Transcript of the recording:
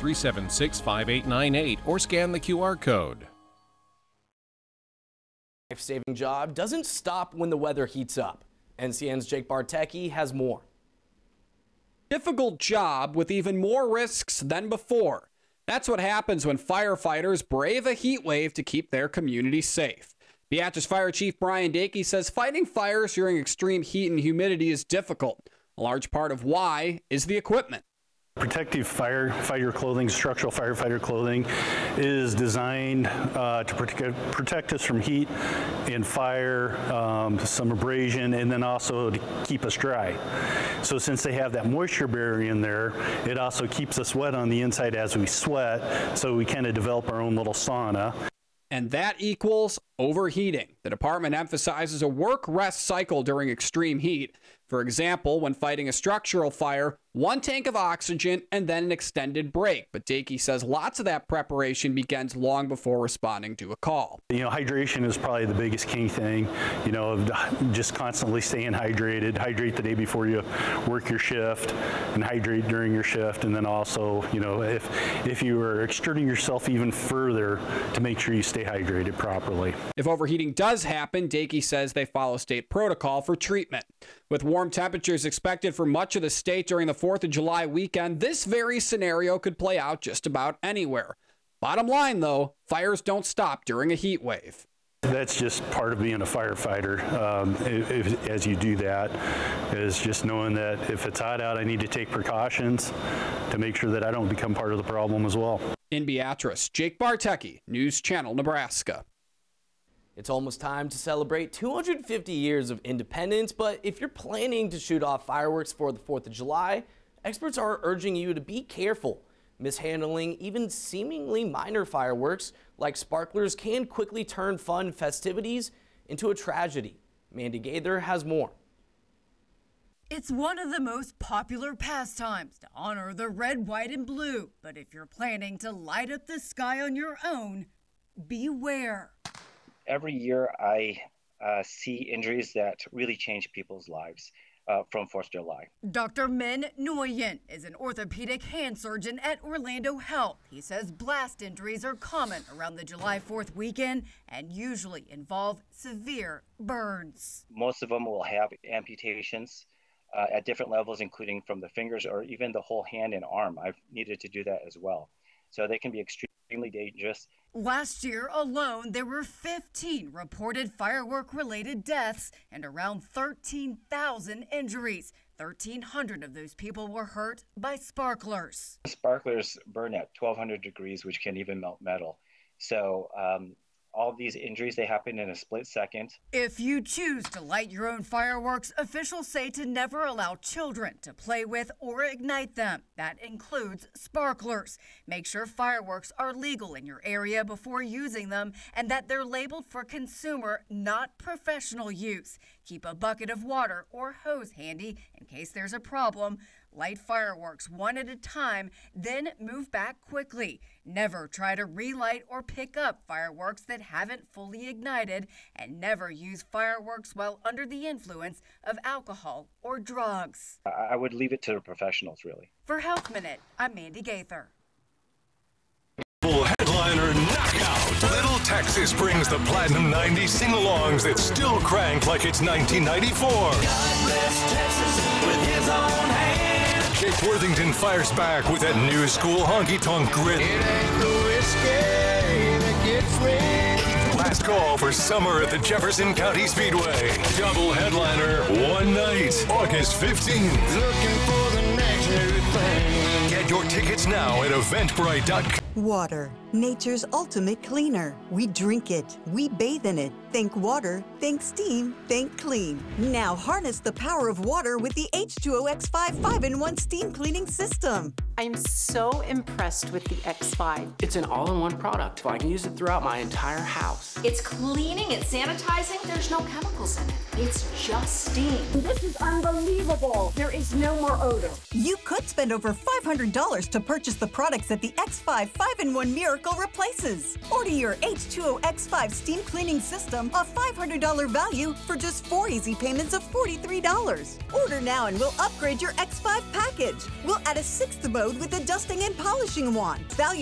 376-5898 or scan the QR code. Life-saving job doesn't stop when the weather heats up. NCN's Jake Bartecki has more. Difficult job with even more risks than before. That's what happens when firefighters brave a heat wave to keep their community safe. Beatrice Fire Chief Brian Dakey says fighting fires during extreme heat and humidity is difficult. A large part of why is the equipment. Protective firefighter clothing, structural firefighter clothing, is designed to protect us from heat and fire, some abrasion, and then also to keep us dry. So since they have that moisture barrier in there, it also keeps us wet on the inside as we sweat, so we kind of develop our own little sauna. And that equals overheating. The department emphasizes a work-rest cycle during extreme heat. For example, when fighting a structural fire, 1 tank of oxygen and then an extended break. But Dakey says lots of that preparation begins long before responding to a call. Hydration is probably the biggest key thing. Just constantly staying hydrated. Hydrate the day before you work your shift and hydrate during your shift. And then also, if you are exerting yourself even further, to make sure you stay hydrated properly. If overheating does happen, Dakey says they follow state protocol for treatment. With warm temperatures expected for much of the state during the 4th of July weekend, this very scenario could play out just about anywhere. Bottom line, though, fires don't stop during a heat wave. That's just part of being a firefighter. As you do that, is just knowing that if it's hot out, I need to take precautions to make sure that I don't become part of the problem as well. In Beatrice, Jake Bartecki, News Channel, Nebraska. It's almost time to celebrate 250 years of independence, but if you're planning to shoot off fireworks for the 4th of July, experts are urging you to be careful. Mishandling even seemingly minor fireworks like sparklers can quickly turn fun festivities into a tragedy. Mandy Gaither has more. It's one of the most popular pastimes to honor the red, white, and blue. But if you're planning to light up the sky on your own, beware. Every year I see injuries that really change people's lives from 4th of July. Dr. Min Nguyen is an orthopedic hand surgeon at Orlando Health. He says blast injuries are common around the July 4th weekend and usually involve severe burns. Most of them will have amputations at different levels, including from the fingers or even the whole hand and arm. I've needed to do that as well. So they can be extremely dangerous. Last year alone, there were 15 reported firework-related deaths and around 13,000 injuries. 1,300 of those people were hurt by sparklers. Sparklers burn at 1,200 degrees, which can even melt metal. So all of these injuries, they happen in a split second. If you choose to light your own fireworks, officials say to never allow children to play with or ignite them. That includes sparklers. Make sure fireworks are legal in your area before using them and that they're labeled for consumer, not professional use. Keep a bucket of water or hose handy in case there's a problem. Light fireworks one at a time, then move back quickly. Never try to relight or pick up fireworks that haven't fully ignited, and never use fireworks while under the influence of alcohol or drugs. I would leave it to the professionals, really. For Health Minute, I'm Mandy Gaither. Full headliner knockout. Little Texas brings the Platinum 90 sing-alongs that still crank like it's 1994. God bless Texas with his own hand. Jake Worthington fires back with that new school honky-tonk grit. It ain't the whiskey that gets rich. Last call for summer at the Jefferson County Speedway. Double headliner, one night, August 15th. Looking for the next new thing. Get your tickets now at Eventbrite.com. Water, nature's ultimate cleaner. We drink it, we bathe in it. Think water, think steam, think clean. Now harness the power of water with the H2O X5 5-in-1 steam cleaning system. I'm so impressed with the X5. It's an all-in-one product. I can use it throughout my entire house. It's cleaning, it's sanitizing. There's no chemicals in it. It's just steam. This is unbelievable. There is no more odor. You could spend over $500 to purchase the products that the X5 5-in-1 Miracle replaces. Order your H2O X5 steam cleaning system, a $500 value, for just 4 easy payments of $43. Order now and we'll upgrade your X5 package. We'll add a 6th mode with the dusting and polishing wand. Value